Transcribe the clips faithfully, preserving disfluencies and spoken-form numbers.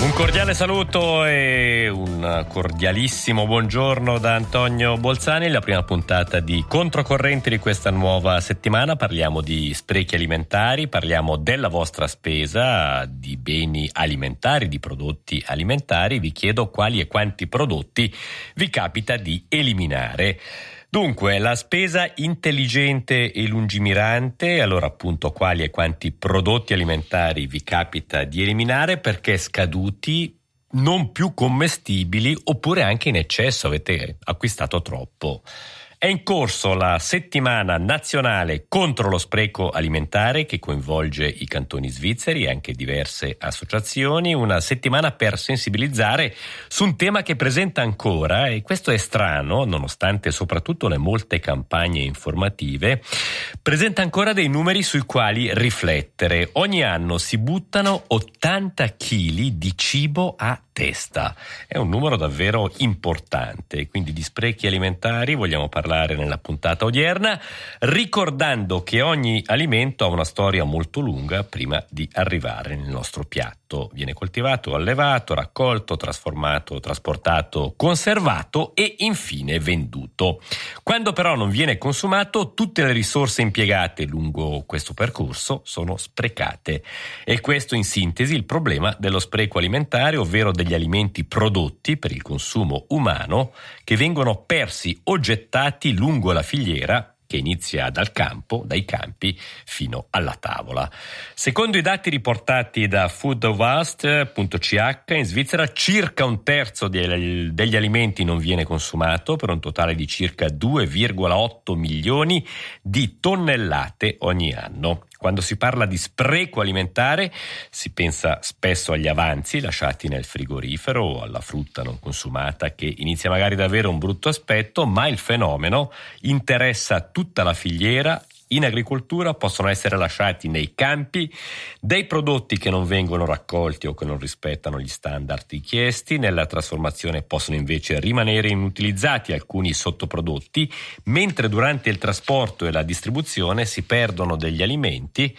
Un cordiale saluto e un cordialissimo buongiorno da Antonio Bolzani. La prima puntata di Controcorrente di questa nuova settimana. Parliamo di sprechi alimentari, parliamo della vostra spesa, di beni alimentari, di prodotti alimentari. Vi chiedo quali e quanti prodotti vi capita di eliminare. Dunque, la spesa intelligente e lungimirante, allora appunto quali e quanti prodotti alimentari vi capita di eliminare perché scaduti, non più commestibili oppure anche in eccesso, avete acquistato troppo. È in corso la settimana nazionale contro lo spreco alimentare che coinvolge i cantoni svizzeri e anche diverse associazioni, una settimana per sensibilizzare su un tema che presenta ancora, e questo è strano, nonostante soprattutto le molte campagne informative, presenta ancora dei numeri sui quali riflettere. Ogni anno si buttano ottanta chili di cibo a testa. È un numero davvero importante, quindi di sprechi alimentari vogliamo parlare nella puntata odierna, ricordando che ogni alimento ha una storia molto lunga prima di arrivare nel nostro piatto. Viene coltivato, allevato, raccolto, trasformato, trasportato, conservato e infine venduto. Quando però non viene consumato, tutte le risorse impiegate lungo questo percorso sono sprecate. E questo in sintesi il problema dello spreco alimentare, ovvero degli alimenti prodotti per il consumo umano che vengono persi o gettati lungo la filiera che inizia dal campo, dai campi fino alla tavola. Secondo i dati riportati da food waste punto c h, in Svizzera circa un terzo degli, degli alimenti non viene consumato, per un totale di circa due virgola otto milioni di tonnellate ogni anno. Quando si parla di spreco alimentare si pensa spesso agli avanzi lasciati nel frigorifero o alla frutta non consumata che inizia magari ad avere un brutto aspetto, ma il fenomeno interessa tutta la filiera. In agricoltura possono essere lasciati nei campi dei prodotti che non vengono raccolti o che non rispettano gli standard richiesti. Nella trasformazione possono invece rimanere inutilizzati alcuni sottoprodotti, mentre durante il trasporto e la distribuzione si perdono degli alimenti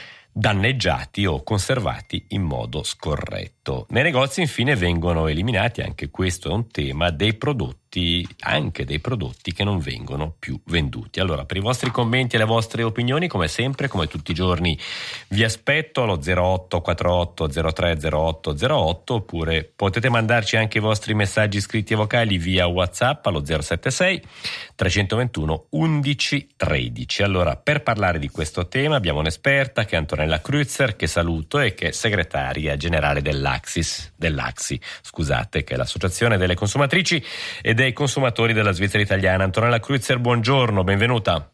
danneggiati o conservati in modo scorretto. Nei negozi infine vengono eliminati, anche questo è un tema, dei prodotti, anche dei prodotti che non vengono più venduti. Allora, per i vostri commenti e le vostre opinioni, come sempre, come tutti i giorni, vi aspetto allo zero otto quattro otto zero tre zero otto zero otto, oppure potete mandarci anche i vostri messaggi scritti e vocali via WhatsApp allo zero sette sei tre due uno undici tredici. Allora, per parlare di questo tema abbiamo un'esperta che è Antonella Kreuzer, che saluto e che è segretaria generale dell'Axis, dell'Axi, scusate, che è l'associazione delle consumatrici e dei consumatori della Svizzera italiana. Antonella Kreuzer, buongiorno, benvenuta.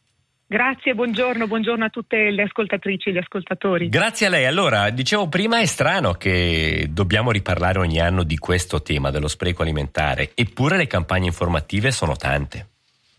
Grazie, buongiorno, buongiorno a tutte le ascoltatrici e gli ascoltatori. Grazie a lei. Allora, dicevo prima, è strano che dobbiamo riparlare ogni anno di questo tema dello spreco alimentare, eppure le campagne informative sono tante.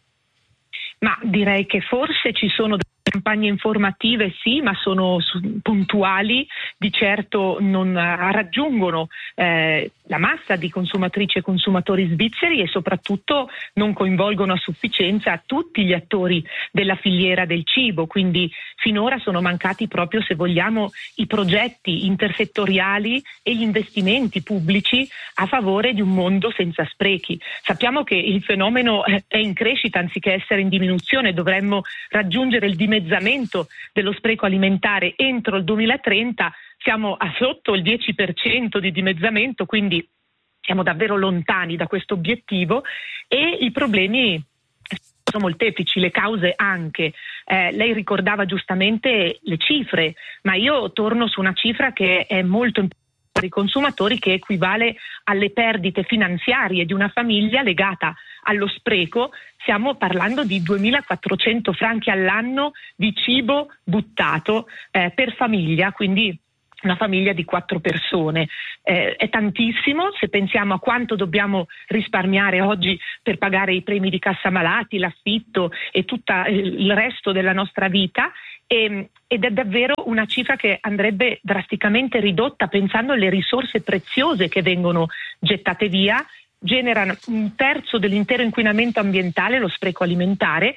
Ma direi che forse ci sono campagne informative, sì, ma sono puntuali, di certo non raggiungono eh, la massa di consumatrici e consumatori svizzeri e soprattutto non coinvolgono a sufficienza tutti gli attori della filiera del cibo, quindi finora sono mancati proprio, se vogliamo, i progetti intersettoriali e gli investimenti pubblici a favore di un mondo senza sprechi. Sappiamo che il fenomeno è in crescita anziché essere in diminuzione, dovremmo raggiungere il dimezzamento dello spreco alimentare entro il duemilatrenta, siamo a sotto il dieci per cento di dimezzamento, quindi siamo davvero lontani da questo obiettivo e i problemi sono molteplici, le cause anche. Eh, lei ricordava giustamente le cifre, ma io torno su una cifra che è molto importante per i consumatori, che equivale alle perdite finanziarie di una famiglia legata allo spreco. Stiamo parlando di duemilaquattrocento franchi all'anno di cibo buttato eh, per famiglia, quindi una famiglia di quattro persone. Eh, è tantissimo se pensiamo a quanto dobbiamo risparmiare oggi per pagare i premi di cassa malati, l'affitto e tutto il resto della nostra vita. E, ed è davvero una cifra che andrebbe drasticamente ridotta, pensando alle risorse preziose che vengono gettate via. Generano un terzo dell'intero inquinamento ambientale, lo spreco alimentare,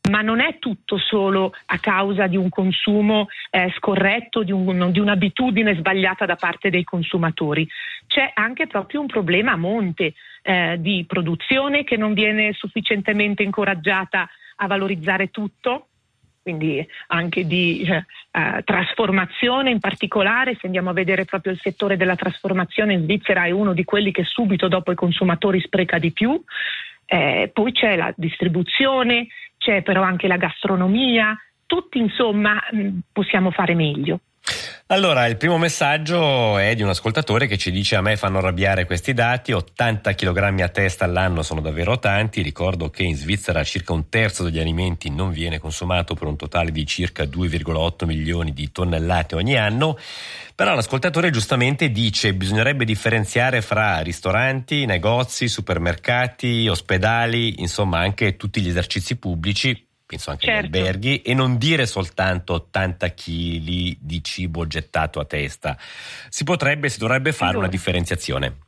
ma non è tutto solo a causa di un consumo eh, scorretto, di, un, di un'abitudine sbagliata da parte dei consumatori. C'è anche proprio un problema a monte eh, di produzione che non viene sufficientemente incoraggiata a valorizzare tutto, quindi anche di eh, eh, trasformazione in particolare. Se andiamo a vedere proprio il settore della trasformazione in Svizzera è uno di quelli che subito dopo i consumatori spreca di più. Eh, poi c'è la distribuzione, c'è però anche la gastronomia, tutti insomma mh, possiamo fare meglio. Allora, il primo messaggio è di un ascoltatore che ci dice: a me fanno arrabbiare questi dati, ottanta chilogrammi a testa all'anno sono davvero tanti. Ricordo che in Svizzera circa un terzo degli alimenti non viene consumato per un totale di circa due virgola otto milioni di tonnellate ogni anno. Però l'ascoltatore giustamente dice: bisognerebbe differenziare fra ristoranti, negozi, supermercati, ospedali, insomma anche tutti gli esercizi pubblici, penso anche certo. agli alberghi, e non dire soltanto ottanta chili di cibo gettato a testa. Si potrebbe, si dovrebbe fare allora, una differenziazione.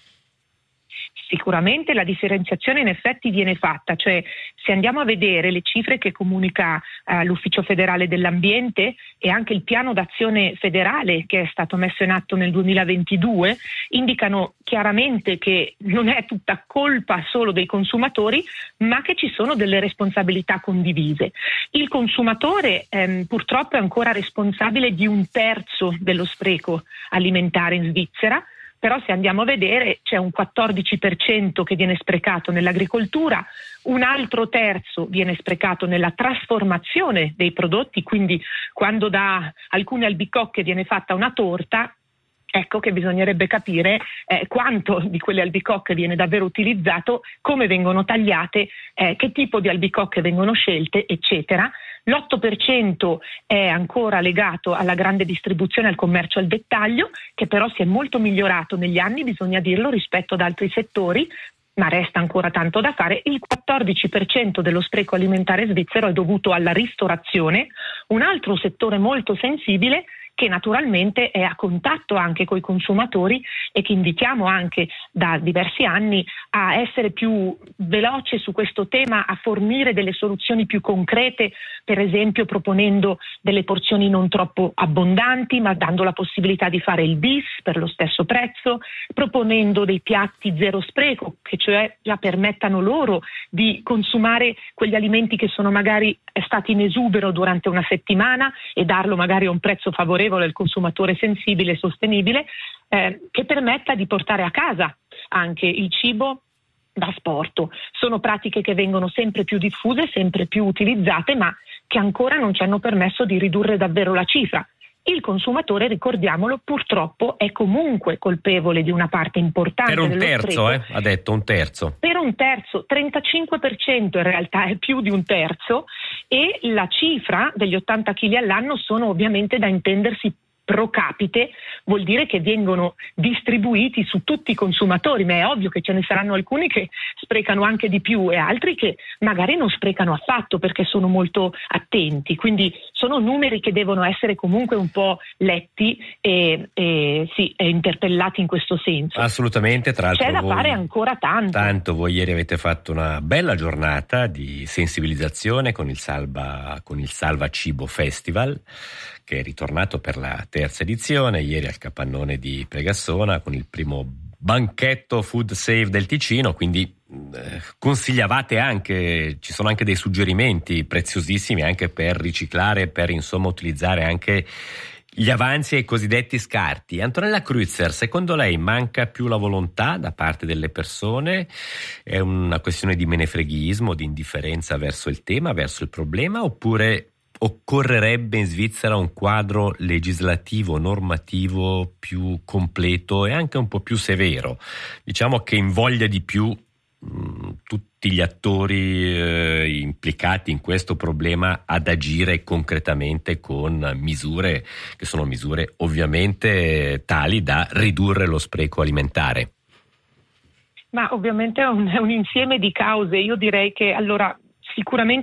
Sicuramente la differenziazione in effetti viene fatta, cioè se andiamo a vedere le cifre che comunica eh, l'Ufficio federale dell'ambiente e anche il piano d'azione federale che è stato messo in atto nel duemilaventidue, indicano chiaramente che non è tutta colpa solo dei consumatori, ma che ci sono delle responsabilità condivise. Il consumatore ehm, purtroppo è ancora responsabile di un terzo dello spreco alimentare in Svizzera. Però se andiamo a vedere c'è un quattordici per cento che viene sprecato nell'agricoltura, un altro terzo viene sprecato nella trasformazione dei prodotti, quindi quando da alcune albicocche viene fatta una torta, ecco che bisognerebbe capire eh, quanto di quelle albicocche viene davvero utilizzato, come vengono tagliate, eh, che tipo di albicocche vengono scelte, eccetera. L'otto per cento è ancora legato alla grande distribuzione, al commercio al dettaglio, che però si è molto migliorato negli anni, bisogna dirlo, rispetto ad altri settori, ma resta ancora tanto da fare. Il quattordici per cento dello spreco alimentare svizzero è dovuto alla ristorazione, un altro settore molto sensibile che naturalmente è a contatto anche coi consumatori e che invitiamo anche da diversi anni a essere più veloce su questo tema, a fornire delle soluzioni più concrete, per esempio proponendo delle porzioni non troppo abbondanti ma dando la possibilità di fare il bis per lo stesso prezzo, proponendo dei piatti zero spreco che cioè già permettano loro di consumare quegli alimenti che sono magari stati in esubero durante una settimana e darlo magari a un prezzo favorevole al consumatore sensibile e sostenibile, eh, che permetta di portare a casa anche il cibo da asporto. Sono pratiche che vengono sempre più diffuse, sempre più utilizzate, ma che ancora non ci hanno permesso di ridurre davvero la cifra. Il consumatore, ricordiamolo, purtroppo è comunque colpevole di una parte importante dello spreco. Per un terzo, spreco. eh? Ha detto un terzo. Per un terzo, trentacinque per cento in realtà è più di un terzo, e la cifra degli ottanta chili all'anno sono ovviamente da intendersi pro capite, vuol dire che vengono distribuiti su tutti i consumatori, ma è ovvio che ce ne saranno alcuni che sprecano anche di più e altri che magari non sprecano affatto perché sono molto attenti, quindi sono numeri che devono essere comunque un po' letti e, e, sì, e interpellati in questo senso. Assolutamente, tra l'altro c'è da voi, fare ancora tanto. Tanto voi ieri avete fatto una bella giornata di sensibilizzazione con il Salva, con il Salva Cibo Festival, che è ritornato per la terza edizione, ieri al Capannone di Pregassona con il primo banchetto Food Save del Ticino, quindi eh, consigliavate anche, ci sono anche dei suggerimenti preziosissimi anche per riciclare, per insomma utilizzare anche gli avanzi e i cosiddetti scarti. Antonella Kreutzer, secondo lei manca più la volontà da parte delle persone? È una questione di menefreghismo, di indifferenza verso il tema, verso il problema, oppure occorrerebbe in Svizzera un quadro legislativo, normativo più completo e anche un po' più severo, diciamo che invoglia di più mh, tutti gli attori eh, implicati in questo problema ad agire concretamente con misure che sono misure ovviamente tali da ridurre lo spreco alimentare? Ma ovviamente è un, è un insieme di cause. Io direi che allora sicuramente il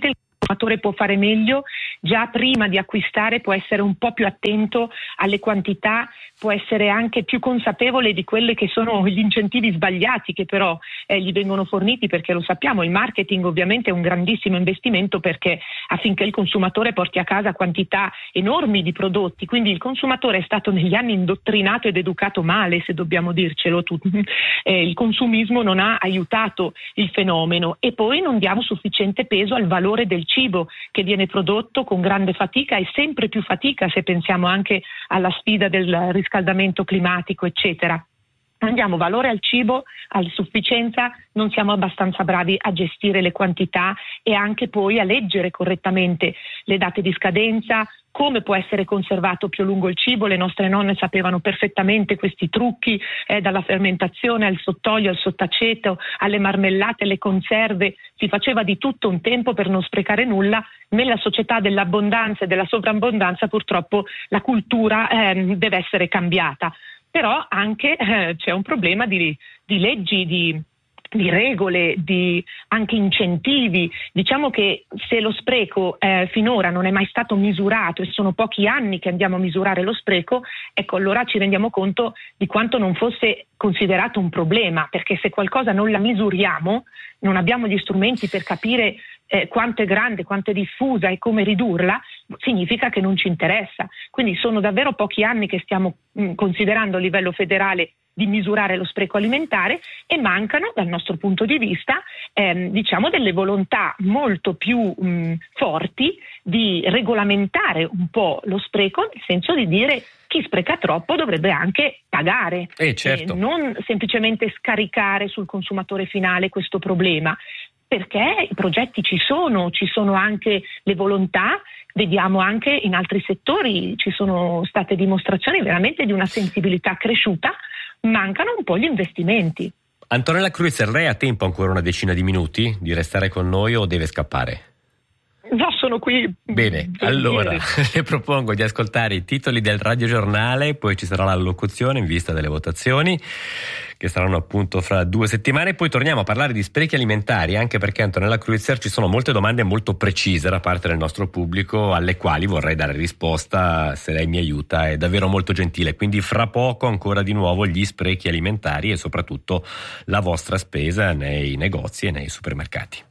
consumatore può fare meglio, già prima di acquistare può essere un po' più attento alle quantità, può essere anche più consapevole di quelli che sono gli incentivi sbagliati che però eh, gli vengono forniti, perché lo sappiamo, il marketing ovviamente è un grandissimo investimento, perché affinché il consumatore porti a casa quantità enormi di prodotti, quindi il consumatore è stato negli anni indottrinato ed educato male, se dobbiamo dircelo tutti. Eh, il consumismo non ha aiutato il fenomeno, e poi non diamo sufficiente peso al valore del cibo che viene prodotto con grande fatica e sempre più fatica, se pensiamo anche alla sfida del riscaldamento climatico, eccetera. Non diamo valore al cibo, alla sufficienza, non siamo abbastanza bravi a gestire le quantità e anche poi a leggere correttamente le date di scadenza, come può essere conservato più a lungo il cibo. Le nostre nonne sapevano perfettamente questi trucchi, eh, dalla fermentazione al sottolio, al sottaceto, alle marmellate, alle conserve. Si faceva di tutto un tempo per non sprecare nulla. Nella società dell'abbondanza e della sovrabbondanza purtroppo la cultura eh, deve essere cambiata. Però anche eh, c'è un problema di, di leggi, di, di regole, di anche incentivi. Diciamo che se lo spreco eh, finora non è mai stato misurato, e sono pochi anni che andiamo a misurare lo spreco, ecco, allora ci rendiamo conto di quanto non fosse considerato un problema, perché se qualcosa non la misuriamo, non abbiamo gli strumenti per capire eh, quanto è grande, quanto è diffusa e come ridurla, significa che non ci interessa. Quindi sono davvero pochi anni che stiamo mh, considerando a livello federale di misurare lo spreco alimentare, e mancano dal nostro punto di vista ehm, diciamo delle volontà molto più mh, forti di regolamentare un po' lo spreco, nel senso di dire chi spreca troppo dovrebbe anche pagare, eh, certo. eh, non semplicemente scaricare sul consumatore finale questo problema, perché i progetti ci sono, ci sono anche le volontà. Vediamo anche in altri settori, ci sono state dimostrazioni veramente di una sensibilità cresciuta, mancano un po' gli investimenti. Antonella Cruizer, lei ha tempo ancora una decina di minuti di restare con noi o deve scappare? No, sono qui. Bene, allora le propongo di ascoltare i titoli del radiogiornale, poi ci sarà la locuzione in vista delle votazioni, che saranno appunto fra due settimane, poi torniamo a parlare di sprechi alimentari, anche perché Antonella Cruizer ci sono molte domande molto precise da parte del nostro pubblico alle quali vorrei dare risposta. Se lei mi aiuta è davvero molto gentile, quindi fra poco ancora di nuovo gli sprechi alimentari e soprattutto la vostra spesa nei negozi e nei supermercati.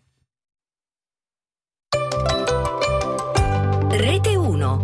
Rete uno.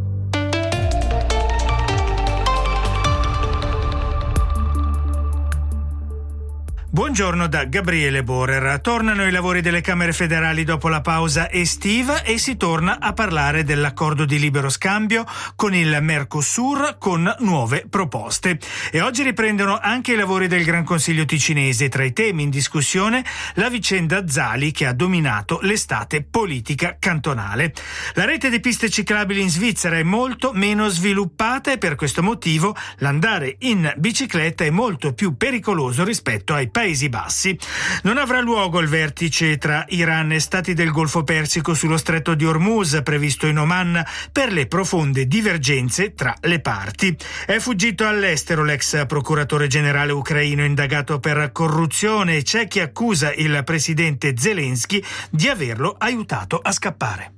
Buongiorno da Gabriele Borer. Tornano i lavori delle Camere federali dopo la pausa estiva e si torna a parlare dell'accordo di libero scambio con il Mercosur con nuove proposte. E oggi riprendono anche i lavori del Gran Consiglio ticinese. Tra i temi in discussione la vicenda Zali, che ha dominato l'estate politica cantonale. La rete di piste ciclabili in Svizzera è molto meno sviluppata e per questo motivo l'andare in bicicletta è molto più pericoloso rispetto ai Paesi Bassi. Non avrà luogo il vertice tra Iran e Stati del Golfo Persico sullo stretto di Hormuz previsto in Oman per le profonde divergenze tra le parti. È fuggito all'estero l'ex procuratore generale ucraino indagato per corruzione e c'è chi accusa il presidente Zelensky di averlo aiutato a scappare.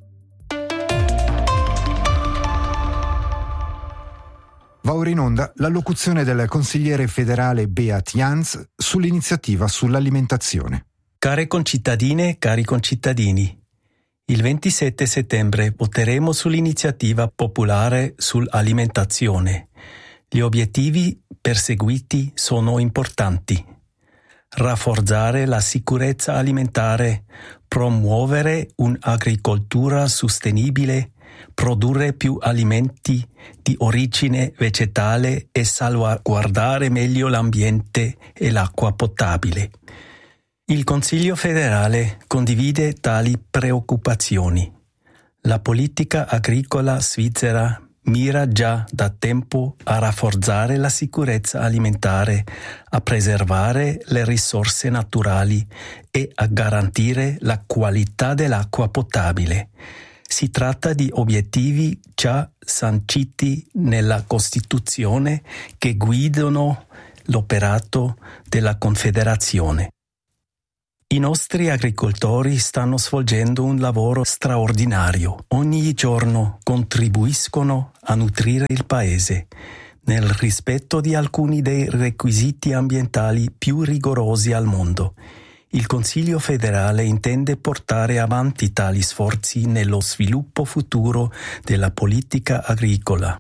Va ora in onda la locuzione del consigliere federale Beat Jans sull'iniziativa sull'alimentazione. Care concittadine, cari concittadini, il ventisette settembre voteremo sull'iniziativa popolare sull'alimentazione. Gli obiettivi perseguiti sono importanti. Rafforzare la sicurezza alimentare, promuovere un'agricoltura sostenibile, produrre più alimenti di origine vegetale e salvaguardare meglio l'ambiente e l'acqua potabile. Il Consiglio federale condivide tali preoccupazioni. La politica agricola svizzera mira già da tempo a rafforzare la sicurezza alimentare, a preservare le risorse naturali e a garantire la qualità dell'acqua potabile. Si tratta di obiettivi già sanciti nella Costituzione che guidano l'operato della Confederazione. I nostri agricoltori stanno svolgendo un lavoro straordinario. Ogni giorno contribuiscono a nutrire il paese, nel rispetto di alcuni dei requisiti ambientali più rigorosi al mondo. Il Consiglio federale intende portare avanti tali sforzi nello sviluppo futuro della politica agricola.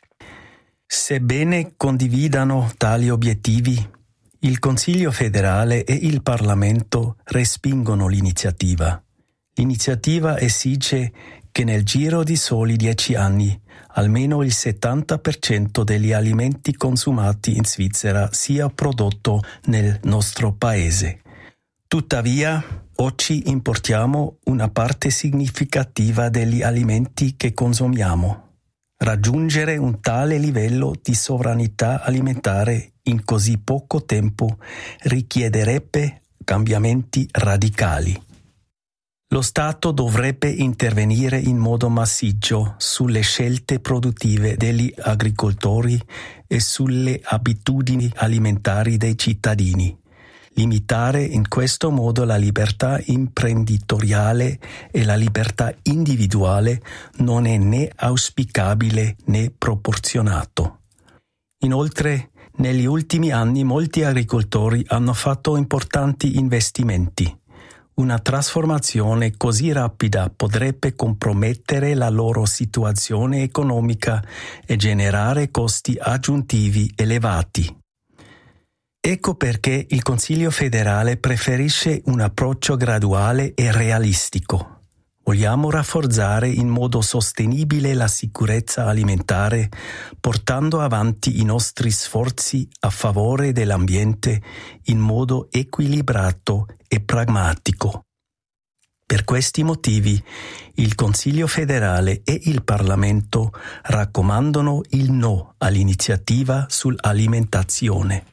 Sebbene condividano tali obiettivi, il Consiglio federale e il Parlamento respingono l'iniziativa. L'iniziativa esige che nel giro di soli dieci anni almeno il settanta per cento degli alimenti consumati in Svizzera sia prodotto nel nostro paese. Tuttavia, oggi importiamo una parte significativa degli alimenti che consumiamo. Raggiungere un tale livello di sovranità alimentare in così poco tempo richiederebbe cambiamenti radicali. Lo Stato dovrebbe intervenire in modo massiccio sulle scelte produttive degli agricoltori e sulle abitudini alimentari dei cittadini. Limitare in questo modo la libertà imprenditoriale e la libertà individuale non è né auspicabile né proporzionato. Inoltre, negli ultimi anni molti agricoltori hanno fatto importanti investimenti. Una trasformazione così rapida potrebbe compromettere la loro situazione economica e generare costi aggiuntivi elevati. Ecco perché il Consiglio federale preferisce un approccio graduale e realistico. Vogliamo rafforzare in modo sostenibile la sicurezza alimentare, portando avanti i nostri sforzi a favore dell'ambiente in modo equilibrato e pragmatico. Per questi motivi, il Consiglio federale e il Parlamento raccomandano il no all'iniziativa sull'alimentazione.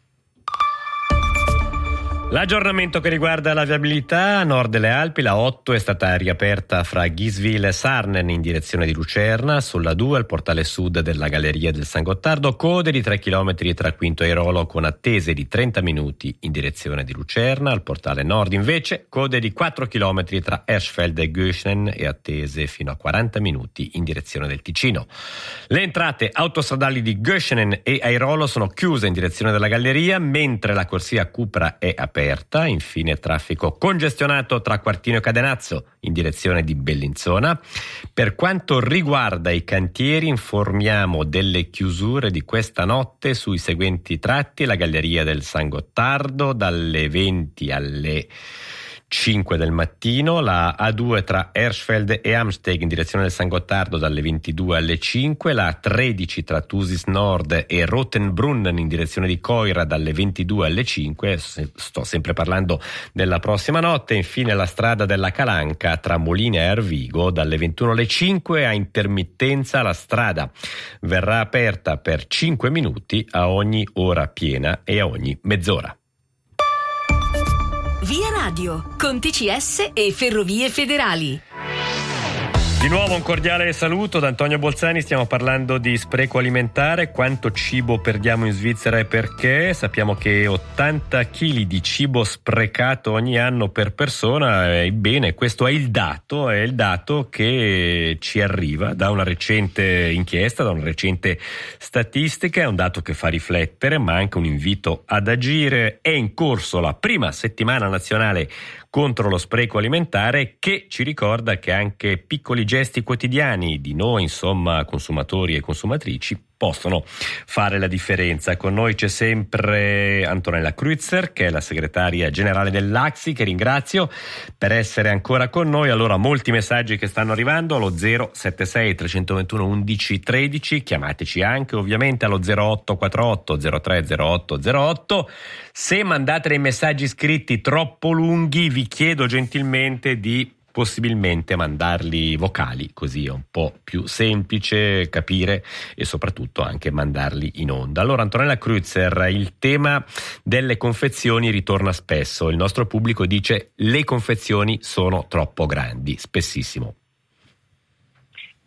L'aggiornamento che riguarda la viabilità a nord delle Alpi, la otto è stata riaperta fra Giswil e Sarnen in direzione di Lucerna, sulla due il portale sud della Galleria del San Gottardo, code di tre chilometri tra Quinto e Airolo con attese di trenta minuti in direzione di Lucerna, al portale nord invece code di quattro chilometri tra Eschfeld e Göschenen e attese fino a quaranta minuti in direzione del Ticino. Le entrate autostradali di Göschenen e Airolo sono chiuse in direzione della Galleria, mentre la corsia Cupra è aperta. Infine traffico congestionato tra Quartino e Cadenazzo in direzione di Bellinzona. Per quanto riguarda i cantieri, informiamo delle chiusure di questa notte sui seguenti tratti: la Galleria del San Gottardo dalle venti alle cinque del mattino, la A due tra Ersfeld e Amsteg in direzione del San Gottardo dalle ventidue alle cinque, la A tredici tra Thusis Nord e Rotenbrunnen in direzione di Coira dalle ventidue alle cinque, sto sempre parlando della prossima notte, infine la strada della Calanca tra Molina e Arvigo dalle ventuno alle cinque, a intermittenza la strada verrà aperta per cinque minuti a ogni ora piena e a ogni mezz'ora. Via Radio, con T C S e Ferrovie Federali. Di nuovo un cordiale saluto da Antonio Bolzani, stiamo parlando di spreco alimentare, quanto cibo perdiamo in Svizzera e perché. Sappiamo che ottanta chili di cibo sprecato ogni anno per persona, ebbene questo è il dato, è il dato che ci arriva da una recente inchiesta, da una recente statistica, è un dato che fa riflettere ma anche un invito ad agire. È in corso la prima settimana nazionale contro lo spreco alimentare, che ci ricorda che anche piccoli gesti quotidiani di noi, insomma, consumatori e consumatrici, possono fare la differenza. Con noi c'è sempre Antonella Kreutzer, che è la segretaria generale dell'A C S I, che ringrazio per essere ancora con noi. Allora, molti messaggi che stanno arrivando allo zero sette sei tre due uno undici tredici, chiamateci anche ovviamente allo zero otto quattro otto zero tre zero otto zero otto. Se mandate dei messaggi scritti troppo lunghi, vi chiedo gentilmente di possibilmente mandarli vocali, così è un po' più semplice capire e soprattutto anche mandarli in onda. Allora, Antonella Kreutzer, il tema delle confezioni ritorna spesso. Il nostro pubblico dice: le confezioni sono troppo grandi, spessissimo.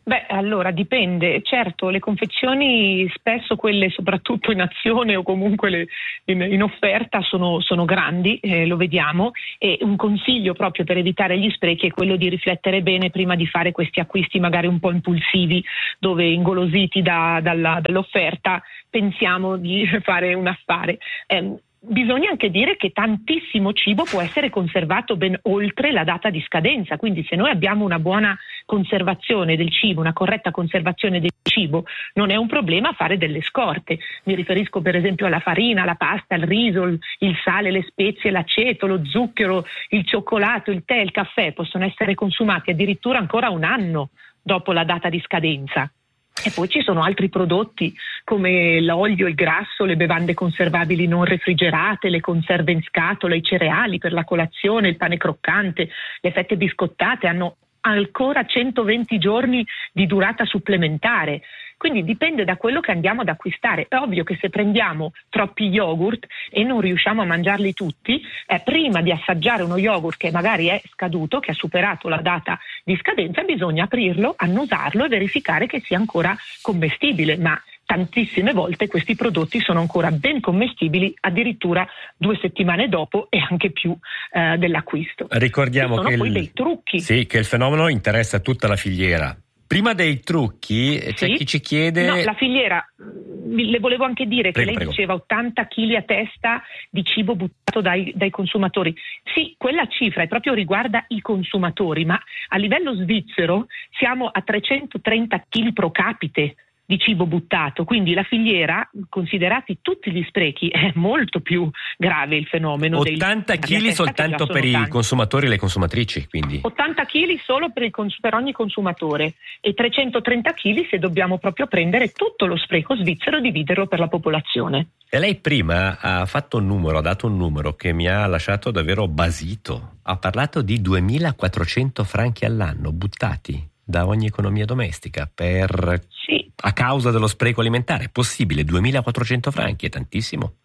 Beh, allora dipende, certo, le confezioni spesso quelle soprattutto in azione o comunque le, in, in offerta sono, sono grandi, eh, lo vediamo, e un consiglio proprio per evitare gli sprechi è quello di riflettere bene prima di fare questi acquisti magari un po' impulsivi, dove ingolositi da, dalla, dall'offerta pensiamo di fare un affare. Eh, Bisogna anche dire che tantissimo cibo può essere conservato ben oltre la data di scadenza, quindi se noi abbiamo una buona conservazione del cibo, una corretta conservazione del cibo, non è un problema fare delle scorte. Mi riferisco per esempio alla farina, alla pasta, al riso, il sale, le spezie, l'aceto, lo zucchero, il cioccolato, il tè, il caffè, possono essere consumati addirittura ancora un anno dopo la data di scadenza. E poi ci sono altri prodotti come l'olio, il grasso, le bevande conservabili non refrigerate, le conserve in scatola, i cereali per la colazione, il pane croccante, le fette biscottate hanno ancora centoventi giorni di durata supplementare. Quindi dipende da quello che andiamo ad acquistare. È ovvio che se prendiamo troppi yogurt e non riusciamo a mangiarli tutti, eh, prima di assaggiare uno yogurt che magari è scaduto, che ha superato la data di scadenza, bisogna aprirlo, annusarlo e verificare che sia ancora commestibile. Ma tantissime volte questi prodotti sono ancora ben commestibili addirittura due settimane dopo e anche più eh, dell'acquisto. Ricordiamo sono che poi il, dei trucchi. Sì, che il fenomeno interessa tutta la filiera. Prima dei trucchi c'è sì. chi ci chiede... No, la filiera, le volevo anche dire prego, che lei prego. diceva ottanta chili a testa di cibo buttato dai, dai consumatori. Sì, quella cifra è proprio riguarda i consumatori, ma a livello svizzero siamo a trecentotrenta chili pro capite di cibo buttato, quindi la filiera, considerati tutti gli sprechi, è molto più grave il fenomeno. ottanta chili soltanto per i consumatori e le consumatrici, quindi ottanta chili solo per, il cons- per ogni consumatore e trecentotrenta chili se dobbiamo proprio prendere tutto lo spreco svizzero e dividerlo per la popolazione. E lei prima ha fatto un numero, ha dato un numero che mi ha lasciato davvero basito. Ha parlato di duemilaquattrocento franchi all'anno buttati da ogni economia domestica per sì. a causa dello spreco alimentare. È possibile? duemilaquattrocento franchi è tantissimo.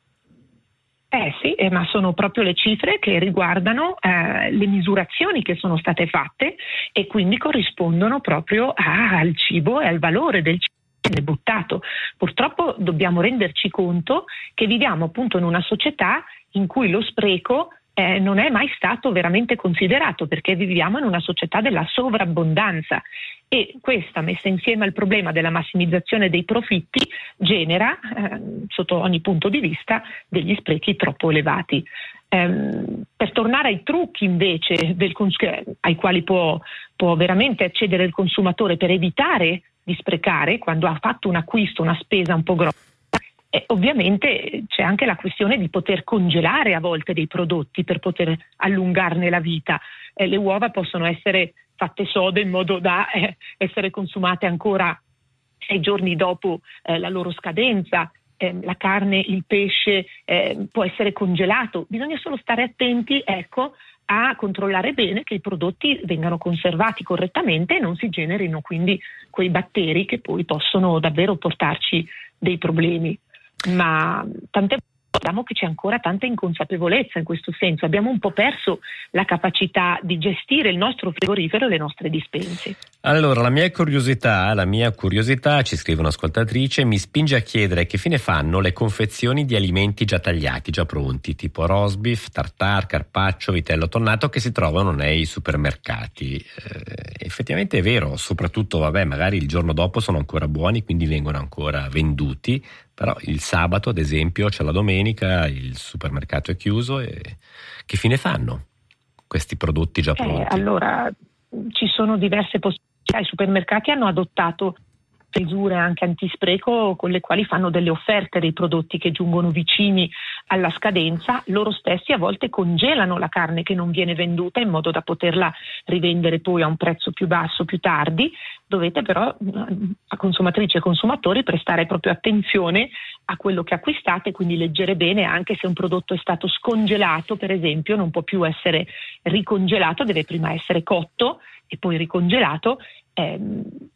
Eh sì, eh, ma sono proprio le cifre che riguardano eh, le misurazioni che sono state fatte e quindi corrispondono proprio a, al cibo e al valore del cibo che viene buttato. Purtroppo dobbiamo renderci conto che viviamo appunto in una società in cui lo spreco Eh, non è mai stato veramente considerato, perché viviamo in una società della sovrabbondanza e questa, messa insieme al problema della massimizzazione dei profitti, genera, eh, sotto ogni punto di vista, degli sprechi troppo elevati. Eh, per tornare ai trucchi invece del cons- ai quali può, può veramente accedere il consumatore per evitare di sprecare quando ha fatto un acquisto, una spesa un po' grossa, E ovviamente c'è anche la questione di poter congelare a volte dei prodotti per poter allungarne la vita. Eh, le uova possono essere fatte sode in modo da eh, essere consumate ancora sei giorni dopo eh, la loro scadenza. Eh, la carne, il pesce eh, può essere congelato. Bisogna solo stare attenti, ecco, a controllare bene che i prodotti vengano conservati correttamente e non si generino quindi quei batteri che poi possono davvero portarci dei problemi. Ma tante volte vediamo che c'è ancora tanta inconsapevolezza in questo senso, abbiamo un po' perso la capacità di gestire il nostro frigorifero e le nostre dispense. Allora, la mia curiosità, la mia curiosità, ci scrive un'ascoltatrice, mi spinge a chiedere che fine fanno le confezioni di alimenti già tagliati, già pronti, tipo roast beef, tartare, carpaccio, vitello tonnato, che si trovano nei supermercati. Eh, effettivamente è vero, soprattutto, vabbè, magari il giorno dopo sono ancora buoni, quindi vengono ancora venduti, però il sabato, ad esempio, c'è la domenica, il supermercato è chiuso e che fine fanno questi prodotti già pronti? Eh, allora, ci sono diverse possibilità. I supermercati hanno adottato misure anche antispreco con le quali fanno delle offerte dei prodotti che giungono vicini alla scadenza. Loro stessi a volte congelano la carne che non viene venduta in modo da poterla rivendere poi a un prezzo più basso più tardi. Dovete però, a consumatrici e consumatori, prestare proprio attenzione a quello che acquistate, quindi leggere bene anche se un prodotto è stato scongelato, per esempio, non può più essere ricongelato, deve prima essere cotto e poi ricongelato. Ehm,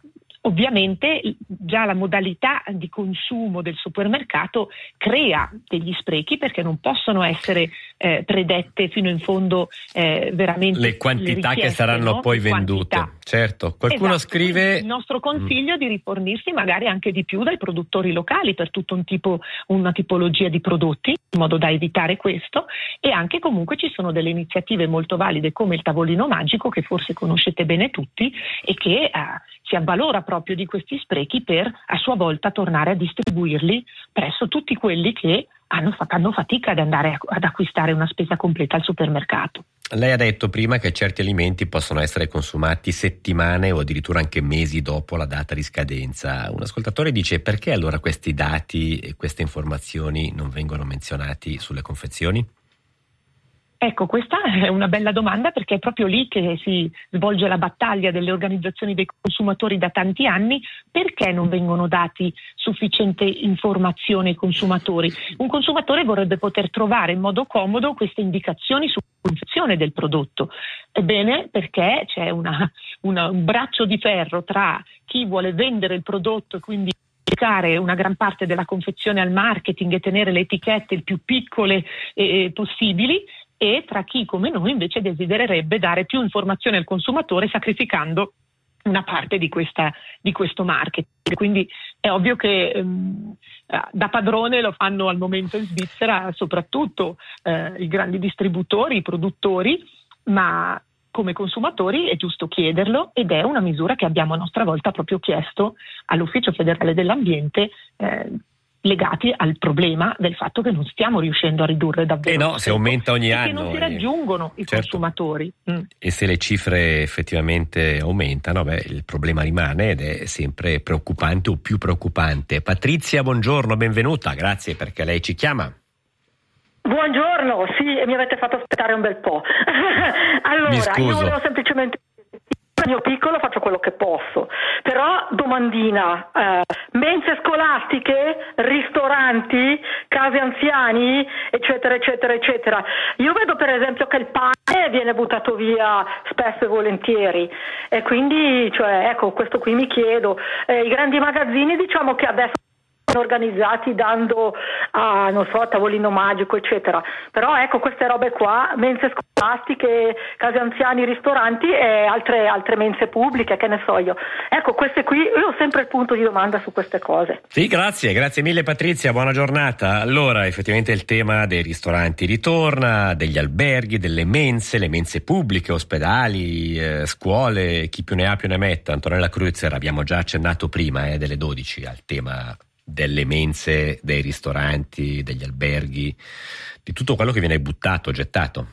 ovviamente già la modalità di consumo del supermercato crea degli sprechi, perché non possono essere eh, predette fino in fondo eh, veramente le quantità le richieste, che saranno no? poi Le vendute. quantità. Certo, qualcuno Esatto. scrive Il nostro consiglio è di rifornirsi magari anche di più dai produttori locali per tutto un tipo, una tipologia di prodotti, in modo da evitare questo, e anche comunque ci sono delle iniziative molto valide come il tavolino magico, che forse conoscete bene tutti e che eh, si avvalora proprio di questi sprechi per a sua volta tornare a distribuirli presso tutti quelli che hanno, fanno fatica ad andare ad acquistare una spesa completa al supermercato. Lei ha detto prima che certi alimenti possono essere consumati settimane o addirittura anche mesi dopo la data di scadenza. Un ascoltatore dice: perché allora questi dati e queste informazioni non vengono menzionati sulle confezioni? Ecco, questa è una bella domanda, perché è proprio lì che si svolge la battaglia delle organizzazioni dei consumatori da tanti anni. Perché non vengono dati sufficiente informazione ai consumatori? Un consumatore vorrebbe poter trovare in modo comodo queste indicazioni sulla confezione del prodotto. Ebbene, perché c'è una, una, un braccio di ferro tra chi vuole vendere il prodotto e quindi dedicare una gran parte della confezione al marketing e tenere le etichette il più piccole eh, possibili, e tra chi come noi invece desidererebbe dare più informazioni al consumatore sacrificando una parte di, questa, di questo marketing. Quindi è ovvio che ehm, da padrone lo fanno al momento in Svizzera soprattutto eh, i grandi distributori, i produttori, ma come consumatori è giusto chiederlo, ed è una misura che abbiamo a nostra volta proprio chiesto all'Ufficio federale dell'ambiente, eh, legati al problema del fatto che non stiamo riuscendo a ridurre davvero. E no, se aumenta ogni anno. Che non si raggiungono e, i certo, consumatori. Mm. E se le cifre effettivamente aumentano, beh, il problema rimane ed è sempre preoccupante o più preoccupante. Patrizia, buongiorno, benvenuta, grazie perché lei ci chiama. Buongiorno, sì, mi avete fatto aspettare un bel po'. Allora, io volevo semplicemente... Al mio piccolo faccio quello che posso, però domandina, eh, mense scolastiche, ristoranti, case anziani, eccetera eccetera eccetera. Io vedo per esempio che il pane viene buttato via spesso e volentieri, e quindi, cioè, ecco, questo qui mi chiedo, eh, i grandi magazzini diciamo che adesso sono organizzati dando a, non so, a tavolino magico eccetera, però ecco, queste robe qua, mense scolastiche, case anziani, ristoranti e altre, altre mense pubbliche, che ne so io, ecco, queste qui, io ho sempre il punto di domanda su queste cose. Sì, grazie, grazie mille Patrizia, buona giornata. Allora, effettivamente il tema dei ristoranti ritorna, degli alberghi, delle mense, le mense pubbliche, ospedali, eh, scuole, chi più ne ha più ne metta. Antonella Cruizer, abbiamo già accennato prima eh, delle dodici al tema delle mense, dei ristoranti, degli alberghi, di tutto quello che viene buttato, gettato.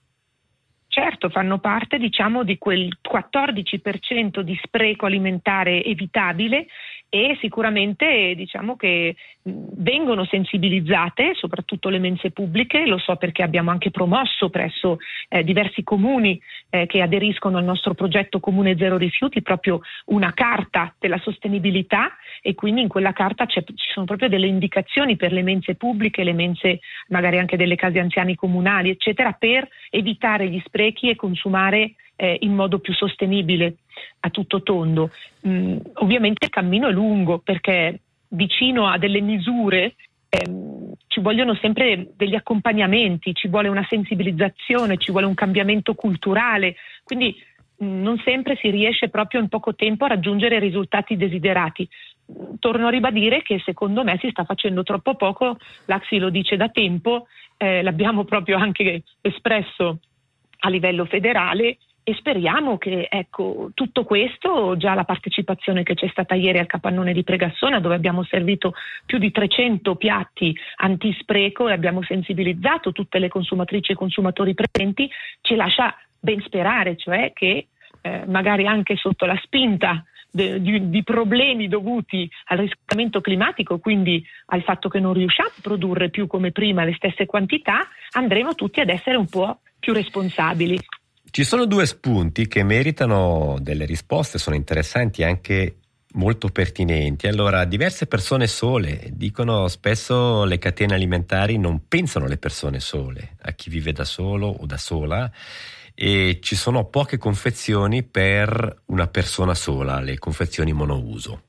Certo, fanno parte, diciamo, di quel quattordici per cento di spreco alimentare evitabile, e sicuramente diciamo che vengono sensibilizzate soprattutto le mense pubbliche. Lo so perché abbiamo anche promosso presso eh, diversi comuni eh, che aderiscono al nostro progetto Comune Zero Rifiuti proprio una carta della sostenibilità, e quindi in quella carta c'è, ci sono proprio delle indicazioni per le mense pubbliche, le mense magari anche delle case anziani comunali eccetera, per evitare gli sprechi e consumare eh, in modo più sostenibile a tutto tondo. Mm, ovviamente il cammino è lungo, perché vicino a delle misure ehm, ci vogliono sempre degli accompagnamenti, ci vuole una sensibilizzazione, ci vuole un cambiamento culturale, quindi mh, non sempre si riesce proprio in poco tempo a raggiungere i risultati desiderati. Torno a ribadire che secondo me si sta facendo troppo poco, l'A C S I lo dice da tempo, eh, l'abbiamo proprio anche espresso a livello federale, e speriamo che, ecco, tutto questo, già la partecipazione che c'è stata ieri al capannone di Pregassona, dove abbiamo servito più di trecento piatti antispreco e abbiamo sensibilizzato tutte le consumatrici e consumatori presenti, ci lascia ben sperare, cioè che eh, magari anche sotto la spinta de, di, di problemi dovuti al riscaldamento climatico, quindi al fatto che non riusciamo a produrre più come prima le stesse quantità, andremo tutti ad essere un po' più responsabili. Ci sono due spunti che meritano delle risposte, sono interessanti e anche molto pertinenti. Allora, diverse persone sole, dicono spesso le catene alimentari non pensano alle persone sole, a chi vive da solo o da sola, e ci sono poche confezioni per una persona sola, le confezioni monouso.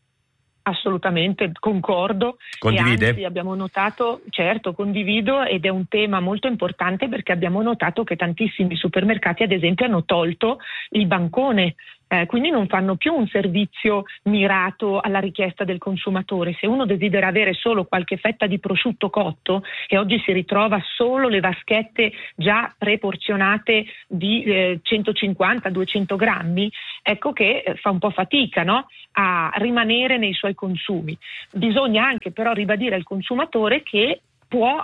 Assolutamente, concordo. Condivide? E anzi, abbiamo notato, certo, condivido, ed è un tema molto importante perché abbiamo notato che tantissimi supermercati, ad esempio, hanno tolto il bancone. Eh, quindi non fanno più un servizio mirato alla richiesta del consumatore. Se uno desidera avere solo qualche fetta di prosciutto cotto e oggi si ritrova solo le vaschette già preporzionate di eh, centocinquanta duecento grammi, ecco che eh, fa un po' fatica, no? A rimanere nei suoi consumi. Bisogna anche però ribadire al consumatore che può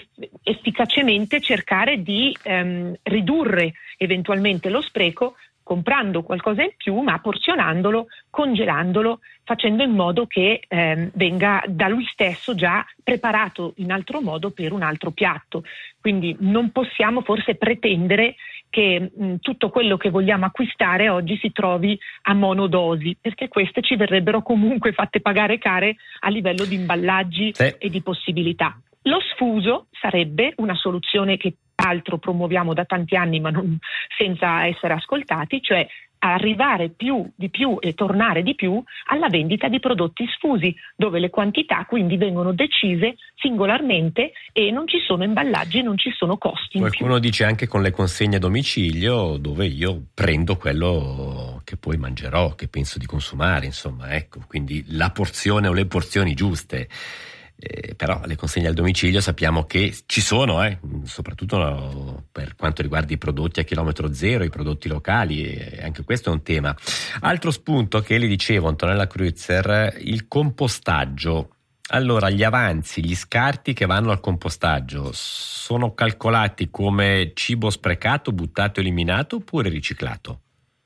efficacemente cercare di ehm, ridurre eventualmente lo spreco comprando qualcosa in più, ma porzionandolo, congelandolo, facendo in modo che ehm, venga da lui stesso già preparato in altro modo per un altro piatto. Quindi non possiamo forse pretendere che mh, tutto quello che vogliamo acquistare oggi si trovi a monodosi, perché queste ci verrebbero comunque fatte pagare care a livello di imballaggi sì. e di possibilità. Lo sfuso sarebbe una soluzione che altro promuoviamo da tanti anni ma non senza essere ascoltati, cioè arrivare più di più e tornare di più alla vendita di prodotti sfusi, dove le quantità quindi vengono decise singolarmente e non ci sono imballaggi, non ci sono costi in Qualcuno più. dice anche con le consegne a domicilio, dove io prendo quello che poi mangerò, che penso di consumare, insomma, ecco, quindi la porzione o le porzioni giuste. Eh, però le consegne al domicilio sappiamo che ci sono, eh, soprattutto no, per quanto riguarda i prodotti a chilometro zero, i prodotti locali, eh, anche questo è un tema. Altro spunto che le dicevo, Antonella Kreutzer, il compostaggio. Allora, gli avanzi, gli scarti che vanno al compostaggio sono calcolati come cibo sprecato, buttato, eliminato oppure riciclato?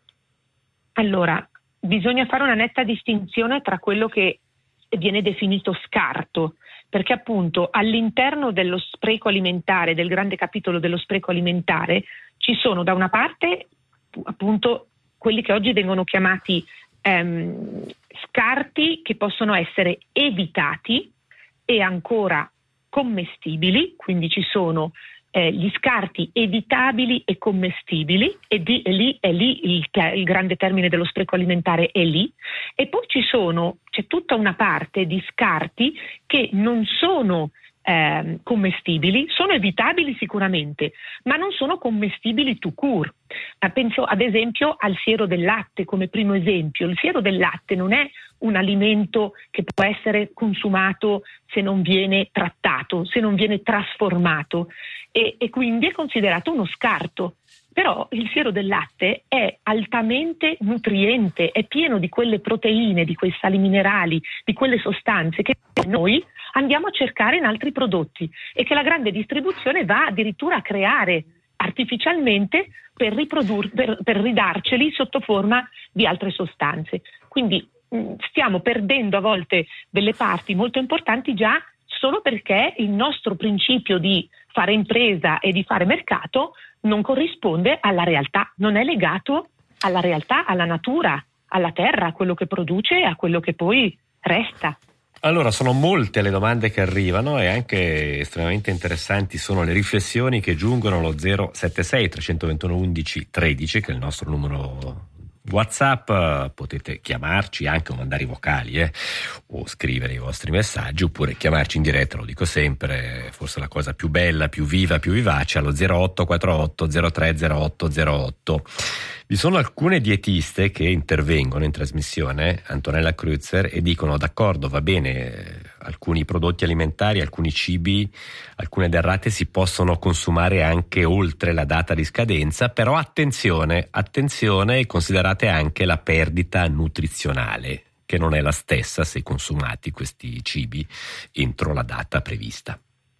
Allora, bisogna fare una netta distinzione tra quello che viene definito scarto, perché appunto all'interno dello spreco alimentare, del grande capitolo dello spreco alimentare, ci sono da una parte appunto quelli che oggi vengono chiamati ehm, scarti che possono essere evitati e ancora commestibili, quindi ci sono eh, gli scarti evitabili e commestibili, e, di, e lì è lì il, il grande termine dello spreco alimentare è lì, e poi ci sono, c'è tutta una parte di scarti che non sono eh, commestibili, sono evitabili sicuramente, ma non sono commestibili tout court. Eh, penso ad esempio al siero del latte come primo esempio. Il siero del latte non è un alimento che può essere consumato se non viene trattato, se non viene trasformato, e, e quindi è considerato uno scarto. Però il siero del latte è altamente nutriente, è pieno di quelle proteine, di quei sali minerali, di quelle sostanze che noi andiamo a cercare in altri prodotti e che la grande distribuzione va addirittura a creare artificialmente per, riprodur- per, per ridarceli sotto forma di altre sostanze. Quindi mh, stiamo perdendo a volte delle parti molto importanti già solo perché il nostro principio di fare impresa e di fare mercato non corrisponde alla realtà, non è legato alla realtà, alla natura, alla terra, a quello che produce e a quello che poi resta. Allora, sono molte le domande che arrivano e anche estremamente interessanti sono le riflessioni che giungono allo zero sette sei tre due uno undici tredici, che è il nostro numero WhatsApp. Potete chiamarci anche o mandare i vocali eh, o scrivere i vostri messaggi, oppure chiamarci in diretta, lo dico sempre, forse la cosa più bella, più viva, più vivace, allo zero otto quattro otto zero tre zero otto zero otto. Vi sono alcune dietiste che intervengono in trasmissione, Antonella Kreutzer, e dicono: d'accordo, va bene, alcuni prodotti alimentari, alcuni cibi, alcune derrate si possono consumare anche oltre la data di scadenza, però attenzione, attenzione, e considerate anche la perdita nutrizionale, che non è la stessa se consumati questi cibi entro la data prevista.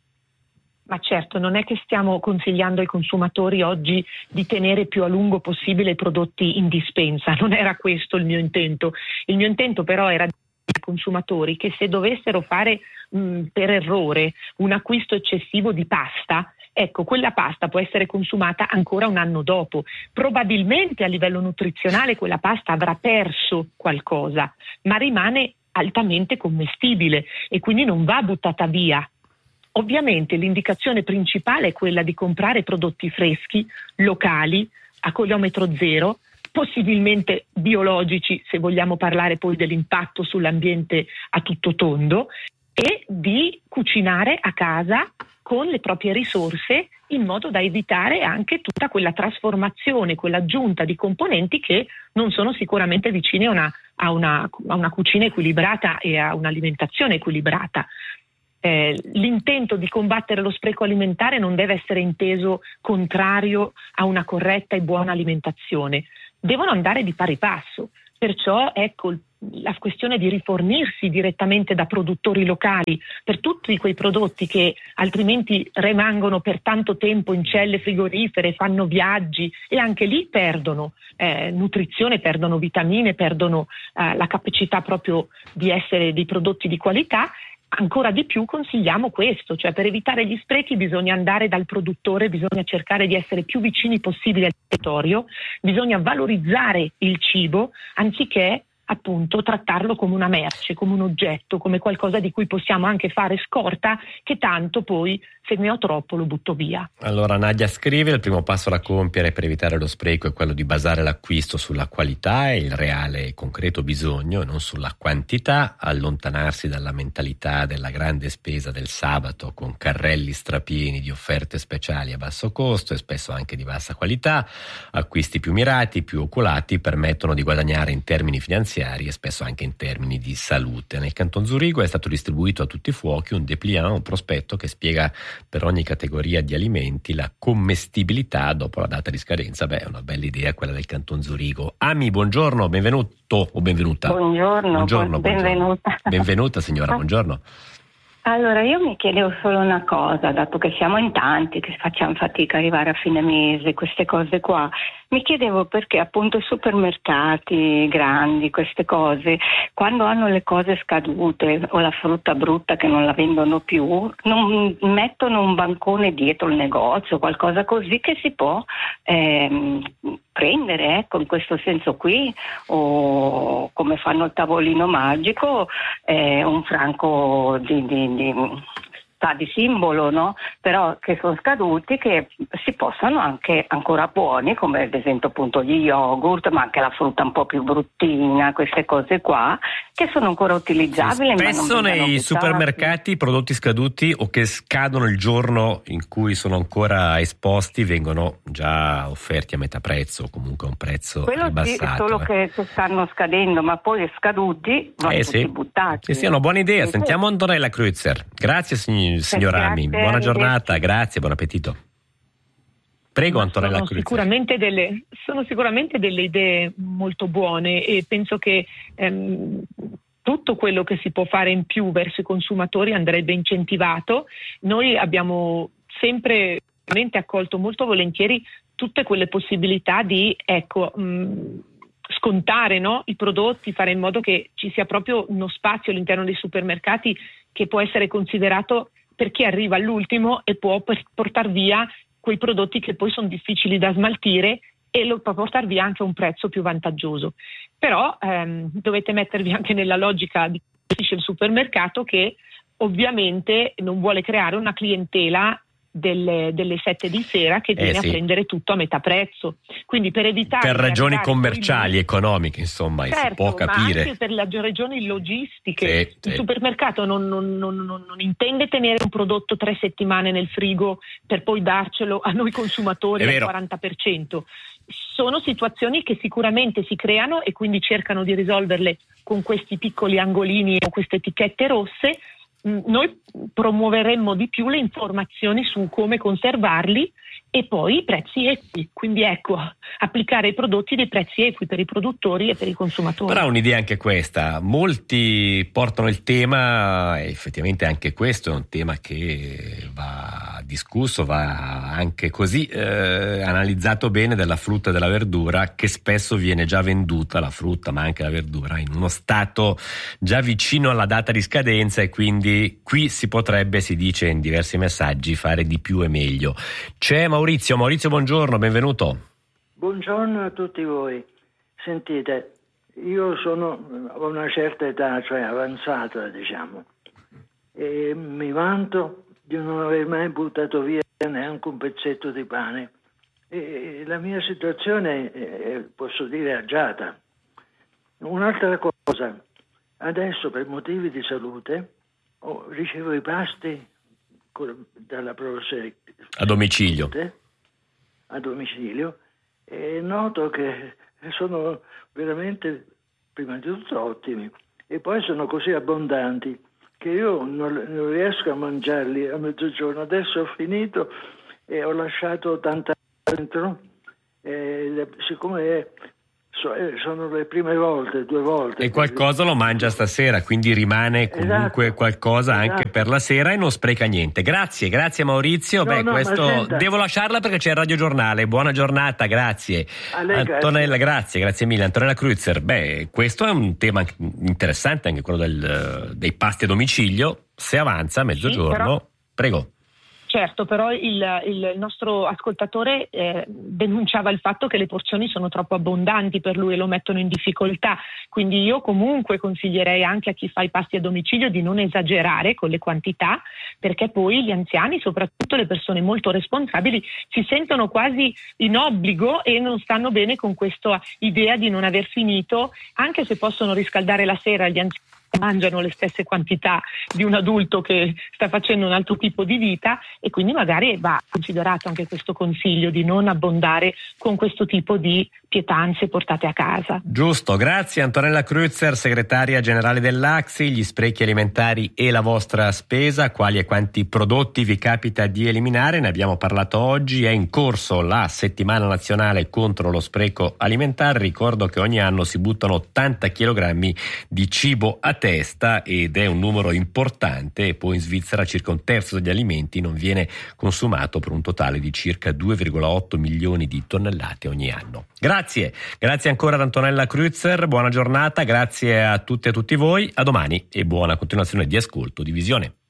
Ma certo, non è che stiamo consigliando ai consumatori oggi di tenere più a lungo possibile i prodotti in dispensa, non era questo il mio intento. Il mio intento però era dire ai consumatori che se dovessero fare mh, per errore un acquisto eccessivo di pasta, ecco, quella pasta può essere consumata ancora un anno dopo. Probabilmente a livello nutrizionale quella pasta avrà perso qualcosa, ma rimane altamente commestibile e quindi non va buttata via. Ovviamente l'indicazione principale è quella di comprare prodotti freschi, locali, a chilometro zero, possibilmente biologici, se vogliamo parlare poi dell'impatto sull'ambiente a tutto tondo, e di cucinare a casa con le proprie risorse, in modo da evitare anche tutta quella trasformazione, quell'aggiunta di componenti che non sono sicuramente vicine a una, a una, a una cucina equilibrata e a un'alimentazione equilibrata. Eh, l'intento di combattere lo spreco alimentare non deve essere inteso contrario a una corretta e buona alimentazione, devono andare di pari passo. Perciò ecco la questione di rifornirsi direttamente da produttori locali per tutti quei prodotti che altrimenti rimangono per tanto tempo in celle frigorifere, fanno viaggi e anche lì perdono eh, nutrizione, perdono vitamine, perdono eh, la capacità proprio di essere dei prodotti di qualità. Ancora di più consigliamo questo, cioè per evitare gli sprechi bisogna andare dal produttore, bisogna cercare di essere più vicini possibile al territorio, bisogna valorizzare il cibo anziché appunto trattarlo come una merce, come un oggetto, come qualcosa di cui possiamo anche fare scorta, che tanto poi se ne ho troppo lo butto via. Allora Nadia scrive: il primo passo da compiere per evitare lo spreco è quello di basare l'acquisto sulla qualità e il reale e concreto bisogno e non sulla quantità, allontanarsi dalla mentalità della grande spesa del sabato con carrelli strapieni di offerte speciali a basso costo e spesso anche di bassa qualità. Acquisti più mirati, più oculati permettono di guadagnare in termini finanziari e spesso anche in termini di salute. Nel Canton Zurigo è stato distribuito a tutti i fuochi un dépliant, un prospetto che spiega per ogni categoria di alimenti la commestibilità dopo la data di scadenza. Beh, è una bella idea quella del Canton Zurigo. Ami, buongiorno, benvenuto o benvenuta. Buongiorno, buongiorno, benvenuta. Buongiorno. Benvenuta signora, buongiorno. Allora, io mi chiedevo solo una cosa, dato che siamo in tanti, che facciamo fatica a arrivare a fine mese, queste cose qua, mi chiedevo perché appunto i supermercati grandi, queste cose, quando hanno le cose scadute o la frutta brutta che non la vendono più, non mettono un bancone dietro il negozio, qualcosa così che si può ehm, prendere, ecco, in questo senso qui, o come fanno il tavolino magico, eh, un franco di, di Di, di simbolo, no? Però che sono scaduti, che si possano anche ancora buoni, come ad esempio appunto gli yogurt, ma anche la frutta un po' più bruttina, queste cose qua che sono ancora utilizzabili. Sì, spesso ma non nei buttati. supermercati i prodotti scaduti o che scadono il giorno in cui sono ancora esposti vengono già offerti a metà prezzo o comunque a un prezzo quello ribassato. Sì, solo eh. che stanno scadendo, ma poi scaduti vanno eh, tutti sì. buttati. Sì, sì, è una buona idea. Sì, Sentiamo Antonella Kreutzer. Grazie signor, signor Ami, buona giornata, grazie, buon appetito. Prego Antonella sono Kreutzer. Sicuramente delle, sono sicuramente delle idee molto buone e penso che ehm, tutto quello che si può fare in più verso i consumatori andrebbe incentivato. Noi abbiamo sempre accolto molto volentieri tutte quelle possibilità di ecco mh, scontare, no, i prodotti, fare in modo che ci sia proprio uno spazio all'interno dei supermercati che può essere considerato per chi arriva all'ultimo e può portare via quei prodotti che poi sono difficili da smaltire e lo può portare via anche a un prezzo più vantaggioso. Però ehm, dovete mettervi anche nella logica di chi gestisce il supermercato, che ovviamente non vuole creare una clientela delle, delle sette di sera che viene eh sì. a prendere tutto a metà prezzo. Quindi per evitare per ragioni commerciali, lui... economiche, insomma, certo, si può capire. Ma anche per le ragioni logistiche. Sì, il sì. supermercato non, non, non, non, non intende tenere un prodotto tre settimane nel frigo per poi darcelo a noi consumatori al quaranta per cento. Sono situazioni che sicuramente si creano e quindi cercano di risolverle con questi piccoli angolini o queste etichette rosse. Noi promuoveremmo di più le informazioni su come conservarli e poi i prezzi equi, quindi ecco, applicare ai prodotti dei prezzi equi per i produttori e per i consumatori. Però un'idea anche questa, molti portano il tema, e effettivamente anche questo è un tema che va discusso, va anche così eh, analizzato bene, della frutta e della verdura, che spesso viene già venduta, la frutta ma anche la verdura, in uno stato già vicino alla data di scadenza, e quindi qui si potrebbe, si dice in diversi messaggi, fare di più e meglio. C'è Maurizio, Maurizio buongiorno, benvenuto. Buongiorno a tutti voi. Sentite, io sono ho una certa età, cioè avanzata diciamo, e mi vanto di non aver mai buttato via neanche un pezzetto di pane. E la mia situazione è, posso dire, agiata. Un'altra cosa, adesso per motivi di salute oh, ricevo i pasti dalla Prosec a domicilio. A domicilio e noto che sono veramente, prima di tutto, ottimi e poi sono così abbondanti che io non, non riesco a mangiarli a mezzogiorno. Adesso ho finito e ho lasciato tanta dentro, e siccome è, sono le prime volte, due volte. E qualcosa lo mangia stasera, quindi rimane comunque esatto, qualcosa anche esatto. per la sera e non spreca niente. Grazie, grazie Maurizio. No, Beh, no, questo devo lasciarla perché c'è il radiogiornale. Buona giornata, grazie. Lei, Antonella, grazie. grazie, grazie mille. Antonella Kreutzer, beh, questo è un tema interessante, anche quello del, dei pasti a domicilio. Se avanza a mezzogiorno, sì, però... prego. Certo, però il, il nostro ascoltatore eh, denunciava il fatto che le porzioni sono troppo abbondanti per lui e lo mettono in difficoltà, quindi io comunque consiglierei anche a chi fa i pasti a domicilio di non esagerare con le quantità, perché poi gli anziani, soprattutto le persone molto responsabili, si sentono quasi in obbligo e non stanno bene con questa idea di non aver finito, anche se possono riscaldare la sera. Gli anziani mangiano le stesse quantità di un adulto che sta facendo un altro tipo di vita e quindi magari va considerato anche questo consiglio di non abbondare con questo tipo di pietanze portate a casa. Giusto, grazie Antonella Kreutzer, segretaria generale dell'A C S I. Gli sprechi alimentari e la vostra spesa, quali e quanti prodotti vi capita di eliminare? Ne abbiamo parlato oggi, è in corso la settimana nazionale contro lo spreco alimentare. Ricordo che ogni anno si buttano ottanta chilogrammi di cibo a testa ed è un numero importante, e poi in Svizzera circa un terzo degli alimenti non viene consumato per un totale di circa due virgola otto milioni di tonnellate ogni anno. Grazie, grazie ancora ad Antonella Kreutzer, buona giornata, grazie a tutte e a tutti voi, a domani e buona continuazione di ascolto di Visione.